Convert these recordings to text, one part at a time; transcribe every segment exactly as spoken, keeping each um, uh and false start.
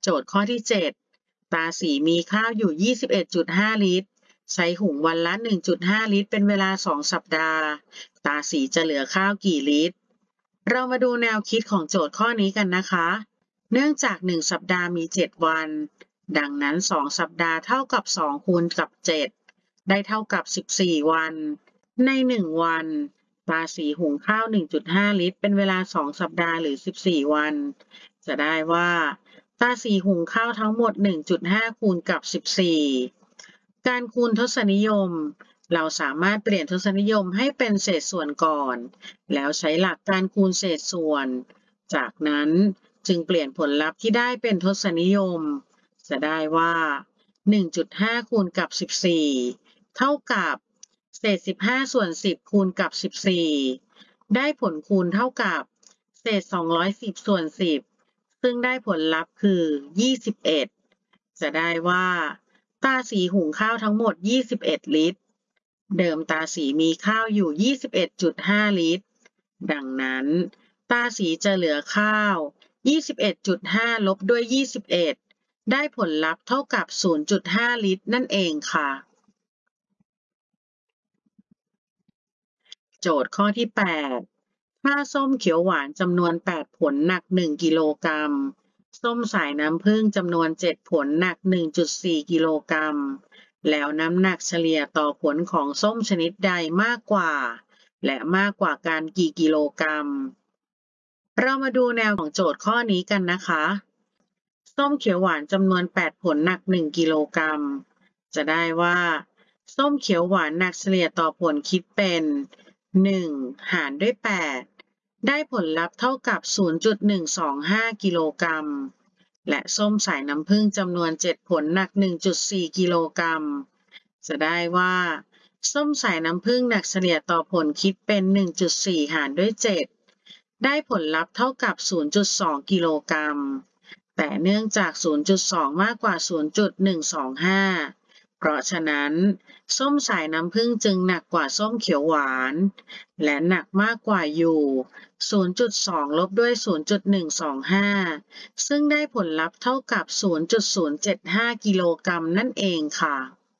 โจทย์ข้อที่เจ็ดตาสีมีข้าวอยู่ ยี่สิบเอ็ดจุดห้า ลิตรใช้หุงวันละ หนึ่งจุดห้า ลิตรเป็นเวลาสองสัปดาห์ตาสีจะเหลือข้าวกี่ลิตรเรามาดูแนวคิดของโจทย์ข้อนี้กันนะคะเนื่องจากหนึ่งสัปดาห์มีเจ็ดวันดังนั้นสองสัปดาห์เท่ากับสองคูณกับเจ็ดได้เท่ากับสิบสี่วันในหนึ่งวันตาสีหุงข้าว หนึ่งจุดห้า ลิตรเป็นเวลาสองสัปดาห์หรือสิบสี่วันจะได้ว่าตาสีหุงข้าวทั้งหมด หนึ่งจุดห้า คูณกับสิบสี่การคูณทศนิยมเราสามารถเปลี่ยนทศนิยมให้เป็นเศษส่วนก่อนแล้วใช้หลักการคูณเศษส่วนจากนั้นจึงเปลี่ยนผลลัพธ์ที่ได้เป็นทศนิยมจะได้ว่า หนึ่งจุดห้า คูณกับสิบสี่เท่ากับเศษสิบห้าส่วนสิบคูณกับสิบสี่ได้ผลคูณเท่ากับเศษสองร้อยสิบส่วนสิบซึ่งได้ผลลัพธ์คือยี่สิบเอ็ดจะได้ว่าตาสีหุงข้าวทั้งหมดยี่สิบเอ็ดลิตรเดิมตาสีมีข้าวอยู่ ยี่สิบเอ็ดจุดห้า ลิตรดังนั้นตาสีจะเหลือข้าว ยี่สิบเอ็ดจุดห้า ลบด้วย ยี่สิบเอ็ดได้ผลลัพธ์เท่ากับ ศูนย์จุดห้า ลิตรนั่นเองค่ะโจทย์ข้อที่แปดถ้าส้มเขียวหวานจำนวนแปดผลหนักหนึ่งกิโลกรัมส้มสายน้ำผึ้งจำนวนเจ็ดผลหนัก หนึ่งจุดสี่ กิโลกรัมแล้วน้ำหนักเฉลี่ยต่อผลของส้มชนิดใดมากกว่าและมากกว่ากันกี่กิโลกรัมเรามาดูแนวของโจทย์ข้อนี้กันนะคะส้มเขียวหวานจำนวนแปดผลหนักหนึ่งกิโลกรัมจะได้ว่าส้มเขียวหวานหนักเฉลี่ยต่อผลคิดเป็นหนึ่งหารด้วยแปดได้ผลลัพธ์เท่ากับ ศูนย์จุดหนึ่งสองห้า กิโลกรัมและส้มสายน้ำผึ้งจำนวนเจ็ดผลหนัก หนึ่งจุดสี่ กิโลกรัมจะได้ว่าส้มสายน้ำผึ้งหนักเฉลี่ยต่อผลคิดเป็น หนึ่งจุดสี่ หารด้วยเจ็ดได้ผลลัพธ์เท่ากับ ศูนย์จุดสอง กิโลกรัมแต่เนื่องจาก ศูนย์จุดสอง มากกว่า ศูนย์จุดหนึ่งสองห้า เพราะฉะนั้นส้มสายน้ำผึ้งจึงหนักกว่าส้มเขียวหวานและหนักมากกว่าอยู่ ศูนย์จุดสอง ลบด้วย ศูนย์จุดหนึ่งสองห้า ซึ่งได้ผลลัพธ์เท่ากับ ศูนย์จุดศูนย์เจ็ดห้า กิโลกรัมนั่นเองค่ะ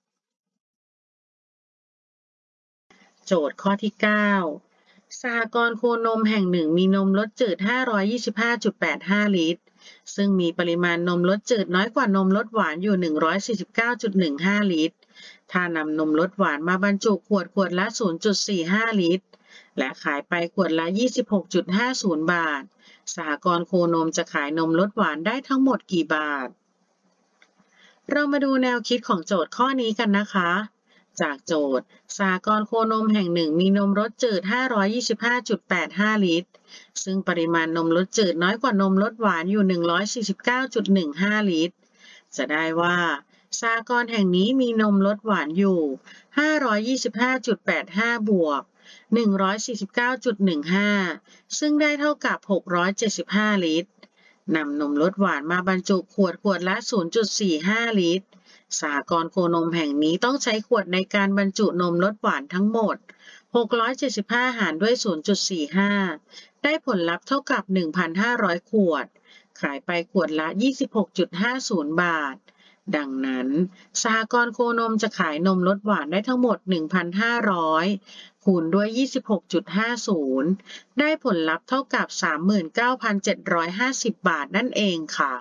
โจทย์ข้อที่เก้าสหกรณ์โคนมแห่งหนึ่งมีนมรสจืด ห้าร้อยยี่สิบห้าจุดแปดห้า ลิตรซึ่งมีปริมาณนมรสจืดน้อยกว่านมรสหวานอยู่ หนึ่งร้อยสี่สิบเก้าจุดหนึ่งห้า ลิตรถ้านำนมรสหวานมาบรรจุขวดขวดละ ศูนย์จุดสี่ห้า ลิตรและขายไปขวดละ ยี่สิบหกจุดห้าศูนย์ บาทสหกรณ์โคนมจะขายนมรสหวานได้ทั้งหมดกี่บาทเรามาดูแนวคิดของโจทย์ข้อนี้กันนะคะจากโจทย์สหกรณ์โคนมแห่งหนึ่งมีนมรสจืด ห้าร้อยยี่สิบห้าจุดแปดห้า ลิตรซึ่งปริมาณนมรสจืดน้อยกว่านมรสหวานอยู่ หนึ่งร้อยสี่สิบเก้าจุดหนึ่งห้า ลิตรจะได้ว่าสหกรณ์แห่งนี้มีนมรสหวานอยู่ ห้าร้อยยี่สิบห้าจุดแปดห้า บวก หนึ่งร้อยสี่สิบเก้าจุดหนึ่งห้า ซึ่งได้เท่ากับ หกร้อยเจ็ดสิบห้า ลิตรนำนมรสหวานมาบรรจุขวดขวดละ ศูนย์จุดสี่ห้า ลิตรสหกรณ์โคนมแห่งนี้ต้องใช้ขวดในการบรรจุนมรสหวานทั้งหมด หกร้อยเจ็ดสิบห้า หารด้วย ศูนย์จุดสี่ห้า ได้ผลลัพธ์เท่ากับ หนึ่งพันห้าร้อย ขวด ขายไปขวดละ ยี่สิบหกจุดห้าศูนย์ บาท ดังนั้นสหกรณ์โคนมจะขายนมรสหวานได้ทั้งหมด หนึ่งพันห้าร้อย คูณด้วย ยี่สิบหกจุดห้าศูนย์ ได้ผลลัพธ์เท่ากับ สามหมื่นเก้าพันเจ็ดร้อยห้าสิบ บาทนั่นเองค่ะ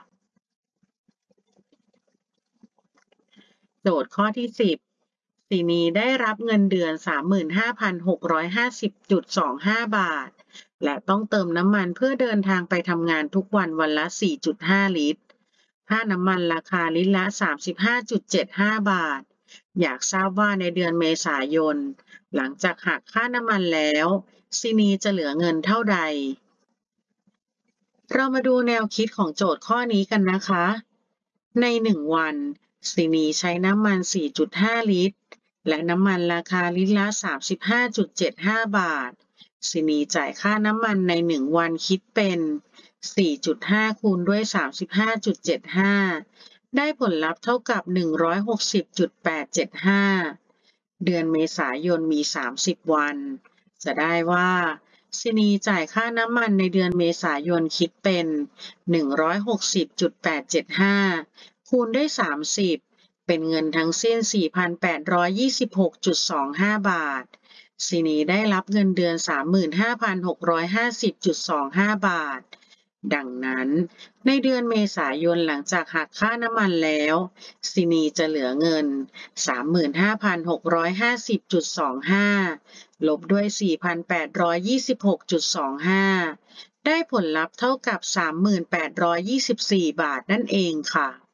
โจทย์ข้อที่สิบสินีได้รับเงินเดือน สามหมื่นห้าพันหกร้อยห้าสิบจุดสองห้า บาทและต้องเติมน้ำมันเพื่อเดินทางไปทำงานทุกวันวันละ สี่จุดห้า ลิตรค่าน้ำมันราคาลิตรละ สามสิบห้าจุดเจ็ดห้า บาทอยากทราบว่าในเดือนเมษายนหลังจากหักค่าน้ำมันแล้วสินีจะเหลือเงินเท่าใดเรามาดูแนวคิดของโจทย์ข้อนี้กันนะคะในหนึ่งวันสินีใช้น้ำมัน สี่จุดห้า ลิตรและน้ำมันราคาลิตรละ สามสิบห้าจุดเจ็ดห้า บาทสินีจ่ายค่าน้ำมันในหนึ่งวันคิดเป็น สี่จุดห้า คูณด้วย สามสิบห้าจุดเจ็ดห้า ได้ผลลัพธ์เท่ากับ หนึ่งร้อยหกสิบจุดแปดเจ็ดห้า เดือนเมษายนมี สามสิบ วันจะได้ว่าซินีจ่ายค่าน้ำมันในเดือนเมษายนคิดเป็น หนึ่งร้อยหกสิบจุดแปดเจ็ดห้า คูณด้วย สามสิบ เป็นเงินทั้งสิ้น สี่พันแปดร้อยยี่สิบหกจุดสองห้า บาทซินีได้รับเงินเดือน สามหมื่นห้าพันหกร้อยห้าสิบจุดสองห้า บาทดังนั้นในเดือนเมษายนหลังจากหักค่าน้ำมันแล้วซินีจะเหลือเงิน สามหมื่นห้าพันหกร้อยห้าสิบจุดสองห้า ลบด้วย สี่พันแปดร้อยยี่สิบหกจุดสองห้า ได้ผลลัพธ์เท่ากับ สามหมื่นแปดร้อยยี่สิบสี่ บาทนั่นเองค่ะ